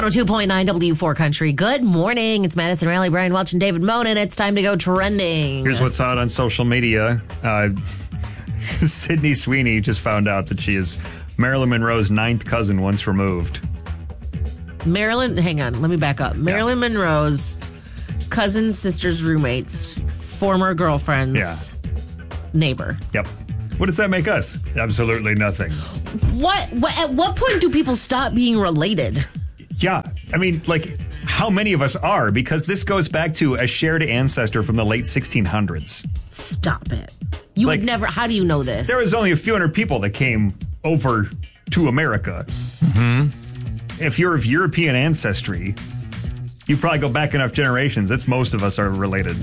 102.9 W4 Country. Good morning. It's Madison Riley, Brian Welch, and David Monin. It's time to go trending. Here's what's out on social media. Sydney Sweeney just found out that she is Marilyn Monroe's ninth cousin once removed. Hang on, let me back up. Marilyn Monroe's cousins, sisters, roommates, former girlfriends, neighbor. Yep. What does that make us? Absolutely nothing. What? At what point do people stop being related? Yeah. I mean, like, how many of us are? Because this goes back to a shared ancestor from the late 1600s. Stop it. You would never. How do you know this? There was only a few hundred people that came over to America. Mm-hmm. If you're of European ancestry, you probably go back enough generations. That's most of us are related.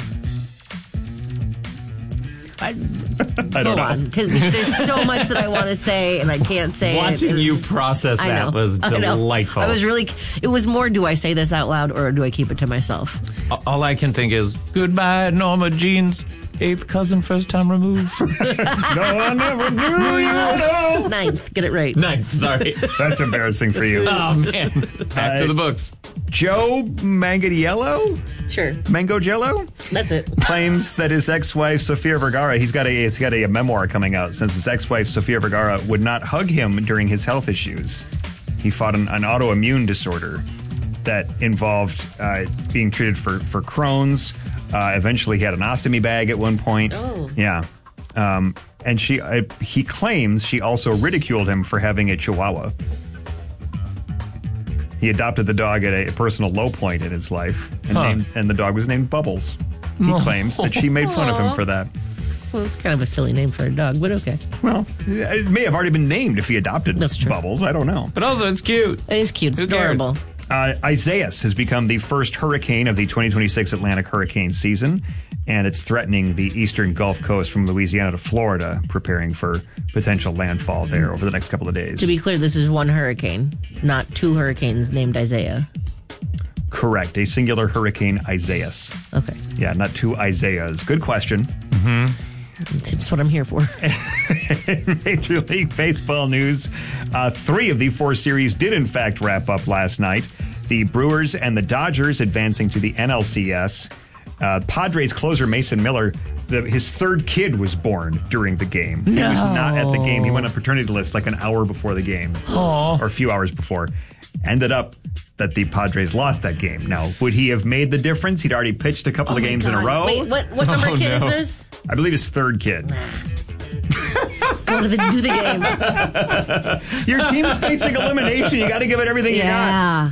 I don't know. Because there's so much that I want to say and I can't say Watching you process that was delightful. It was more, do I say this out loud or do I keep it to myself? All I can think is, goodbye, Norma Jean's 8th cousin, first time removed. No, I never knew you at all. Ninth, get it right. Ninth, sorry. That's embarrassing for you. Oh, man. Back to the books. Joe Manganiello? Sure. Mangojello? That's it. Claims that his ex-wife, Sofia Vergara, he's got a memoir coming out since his ex-wife, Sofia Vergara, would not hug him during his health issues. He fought an autoimmune disorder that involved being treated for Crohn's. Eventually, he had an ostomy bag at one point. Oh. Yeah. And he claims she also ridiculed him for having a chihuahua. He adopted the dog at a personal low point in his life, and the dog was named Bubbles. He claims that she made fun of him for that. Well, it's kind of a silly name for a dog, but okay. Well, it may have already been named if he adopted Bubbles. I don't know. But also, it's cute. It is cute. It's adorable. Isaias has become the first hurricane of the 2026 Atlantic hurricane season, and it's threatening the eastern Gulf Coast from Louisiana to Florida, preparing for potential landfall there over the next couple of days. To be clear, this is one hurricane, not two hurricanes named Isaiah. Correct. A singular hurricane, Isaias. Okay. Yeah, not two Isaiahs. Good question. Mm-hmm. That's what I'm here for. In Major League Baseball news, 3 of the 4 series did in fact wrap up last night. The Brewers and the Dodgers advancing to the NLCS. Padres closer Mason Miller, his third kid was born during the game. No. He was not at the game. He went on paternity list like an hour before the game. Or a few hours before. Ended up that the Padres lost that game. Now, would he have made the difference? He'd already pitched a couple of games in a row. Wait, what number kid is this? I believe his third kid. Go to do the game. Your team's facing elimination. You got to give it everything you got.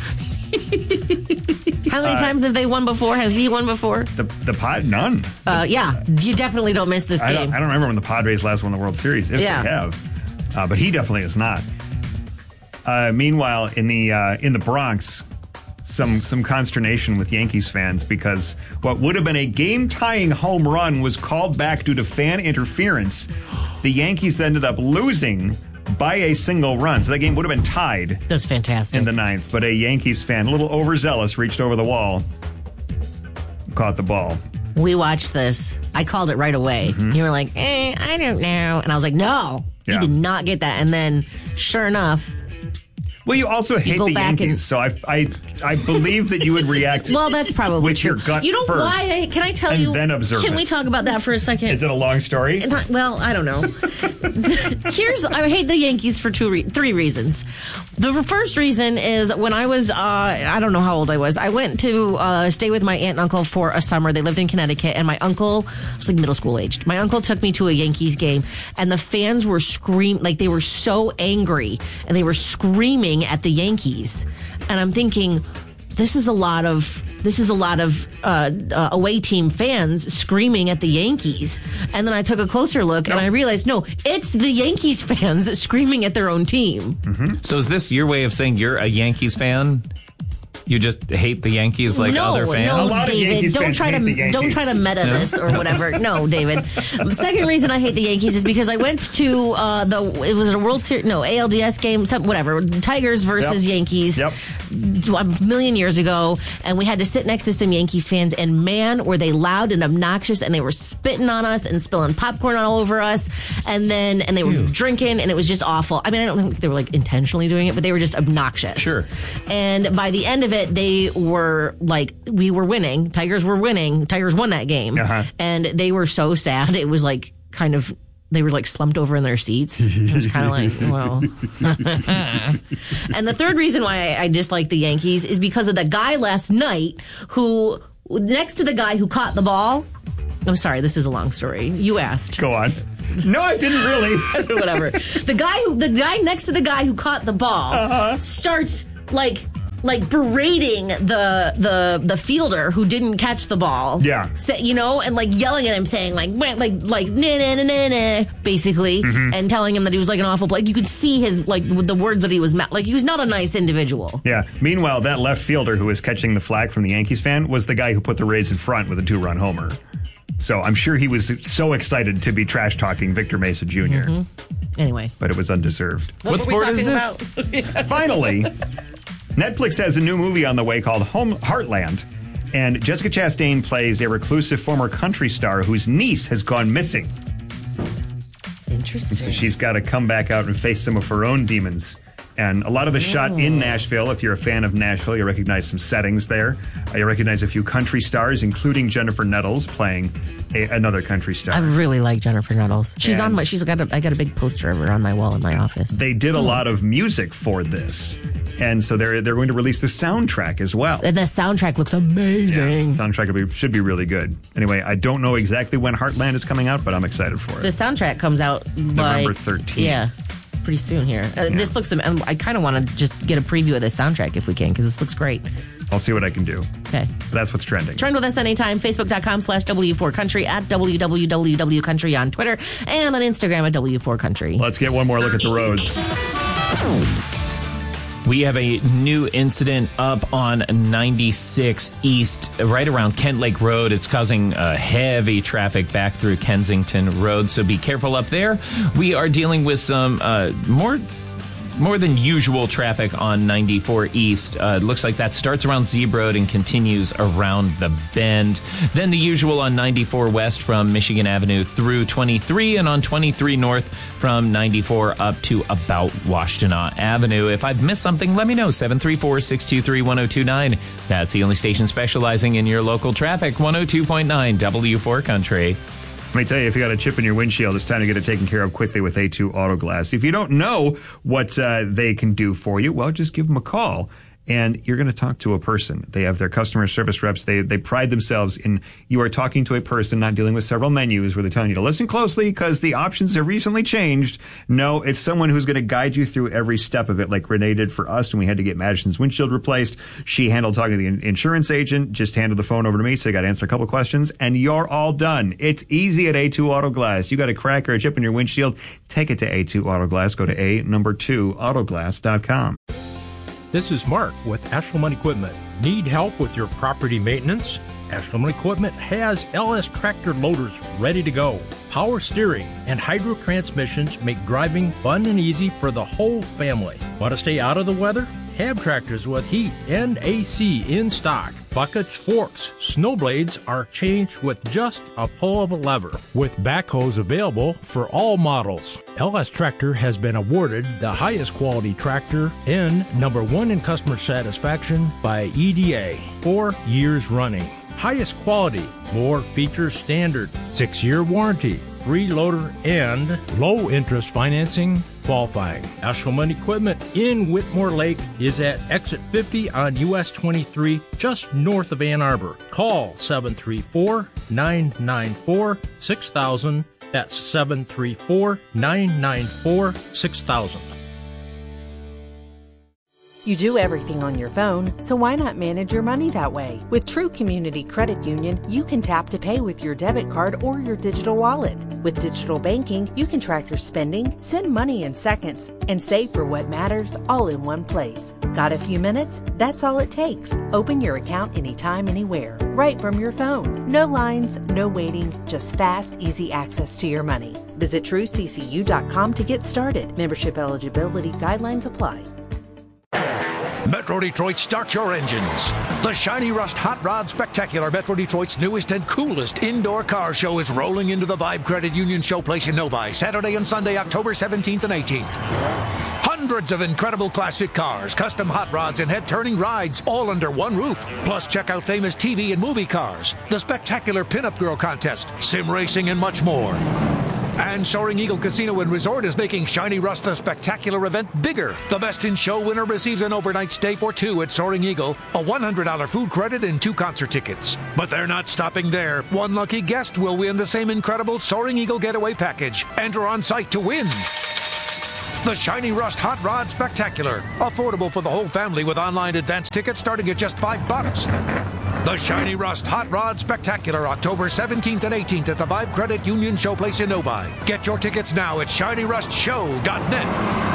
How many times have they won before? Has he won before? The Pod? None. Yeah. You definitely don't miss this game. I don't remember when the Padres last won the World Series, if they have. But he definitely is not. Meanwhile, in the Bronx, some consternation with Yankees fans because what would have been a game-tying home run was called back due to fan interference. The Yankees ended up losing by a single run, so that game would have been tied. That's fantastic. In the 9th, but a Yankees fan, a little overzealous, reached over the wall, caught the ball. We watched this. I called it right away. Mm-hmm. You were like, I don't know. And I was like, no, you did not get that. And then, sure enough, well, you also hate the Yankees, so I believe that you would react. Well, that's probably with true. your gut you know first. Why? Can I tell and you? Then observe. Can we talk about that for a second? Is it a long story? Well, I don't know. I hate the Yankees for 3 reasons. The first reason is when I was, I don't know how old I was. I went to stay with my aunt and uncle for a summer. They lived in Connecticut, and my uncle was like middle school aged. My uncle took me to a Yankees game, and the fans were screaming, like they were so angry, and they were screaming at the Yankees. And I'm thinking, this is a lot of away team fans screaming at the Yankees. And then I took a closer look and I realized, no, it's the Yankees fans screaming at their own team. Mm-hmm. So is this your way of saying you're a Yankees fan? You just hate the Yankees like other fans? No, David, don't try to meta this or whatever. No, David. The second reason I hate the Yankees is because I went to ALDS game, whatever, Tigers versus Yankees. Yep. a million years ago, and we had to sit next to some Yankees fans, and man, were they loud and obnoxious, and they were spitting on us and spilling popcorn all over us, and they were drinking, and it was just awful. I mean, I don't think they were like intentionally doing it, but they were just obnoxious. Sure. And by the end of it, they were like, we were winning. Tigers were winning. Tigers won that game. And they were so sad. It was like kind of, they were like slumped over in their seats. It was kind of like, well. And the third reason why I dislike the Yankees is because of the guy last night who, next to the guy who caught the ball. I'm sorry, this is a long story. You asked. Go on. No, I didn't really. Whatever. The guy next to the guy who caught the ball starts like berating the fielder who didn't catch the ball. Yeah. And like yelling at him, saying like nah, basically, and telling him that he was like an awful player. You could see his like the words that he was like he was not a nice individual. Yeah. Meanwhile, that left fielder who was catching the flag from the Yankees fan was the guy who put the Rays in front with a 2-run homer. So I'm sure he was so excited to be trash talking Victor Mesa Jr. Anyway, but it was undeserved. What sport is this? Finally. Netflix has a new movie on the way called Heartland, and Jessica Chastain plays a reclusive former country star whose niece has gone missing. Interesting. So she's got to come back out and face some of her own demons. And a lot of the shot in Nashville. If you're a fan of Nashville, you recognize some settings there. You recognize a few country stars, including Jennifer Nettles playing another country star. I really like Jennifer Nettles. She's I got a big poster of her on my wall in my office. They did a lot of music for this. And so they're going to release the soundtrack as well. And the soundtrack looks amazing. Yeah, the soundtrack should be really good. Anyway, I don't know exactly when Heartland is coming out, but I'm excited for it. The soundtrack comes out November 13th. Yeah, pretty soon here. This looks. I kind of want to just get a preview of the soundtrack if we can, because this looks great. I'll see what I can do. Okay. But that's what's trending. Trend with us anytime. Facebook.com/W4Country, at WWW Country on Twitter, and on Instagram at W4 Country. Let's get one more look at the roads. We have a new incident up on 96 East, right around Kent Lake Road. It's causing heavy traffic back through Kensington Road, so be careful up there. We are dealing with some more than usual traffic on 94 East. It looks like that starts around Zeeb Road and continues around the bend. Then the usual on 94 West from Michigan Avenue through 23, and on 23 North from 94 up to about Washtenaw Avenue. If I've missed something, let me know. 734-623-1029. That's the only station specializing in your local traffic. 102.9 W4 Country. Let me tell you, if you got a chip in your windshield, it's time to get it taken care of quickly with A2 Auto Glass. If you don't know what they can do for you, well, just give them a call. And you're going to talk to a person. They have their customer service reps. They pride themselves in you are talking to a person, not dealing with several menus where they're telling you to listen closely because the options have recently changed. No, it's someone who's going to guide you through every step of it, like Renee did for us when we had to get Madison's windshield replaced. She handled talking to the insurance agent, just handed the phone over to me, so I got to answer a couple questions, and you're all done. It's easy at A2 Auto Glass. You got a crack or a chip in your windshield, take it to A2 Auto Glass. Go to A2autoglass.com. This is Mark with Ashelman Equipment. Need help with your property maintenance? Ashelman Equipment has LS tractor loaders ready to go. Power steering and hydro transmissions make driving fun and easy for the whole family. Want to stay out of the weather? Cab tractors with heat and AC in stock. Buckets, forks, snow blades are changed with just a pull of a lever. With backhoes available for all models. LS Tractor has been awarded the highest quality tractor and #1 in customer satisfaction by EDA 4 years running. Highest quality, more features standard, 6-year warranty, free loader, and low interest financing qualifying. Ashelman Equipment in Whitmore Lake is at exit 50 on US 23, just north of Ann Arbor. Call 734-994-6000. That's 734-994-6000. You do everything on your phone, so why not manage your money that way? With True Community Credit Union, you can tap to pay with your debit card or your digital wallet. With digital banking, you can track your spending, send money in seconds, and save for what matters all in one place. Got a few minutes? That's all it takes. Open your account anytime, anywhere, right from your phone. No lines, no waiting, just fast, easy access to your money. Visit TrueCCU.com to get started. Membership eligibility guidelines apply. Metro Detroit, start your engines. The Shiny Rust Hot Rod Spectacular, Metro Detroit's newest and coolest indoor car show, is rolling into the Vibe Credit Union Showplace in Novi, Saturday and Sunday, October 17th and 18th. Hundreds of incredible classic cars, custom hot rods, and head-turning rides, all under one roof. Plus, check out famous TV and movie cars, the spectacular Pinup Girl Contest, sim racing, and much more. And Soaring Eagle Casino and Resort is making Shiny Rust the spectacular event bigger. The Best in Show winner receives an overnight stay for two at Soaring Eagle, a $100 food credit, and 2 concert tickets. But they're not stopping there. One lucky guest will win the same incredible Soaring Eagle Getaway Package. Enter on site to win. The Shiny Rust Hot Rod Spectacular. Affordable for the whole family with online advance tickets starting at just $5. The Shiny Rust Hot Rod Spectacular, October 17th and 18th at the Vibe Credit Union Showplace in Novi. Get your tickets now at ShinyRustShow.net.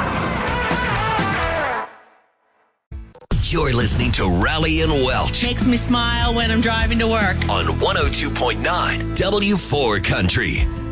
You're listening to Rally and Welch. Makes me smile when I'm driving to work. On 102.9 W4 Country.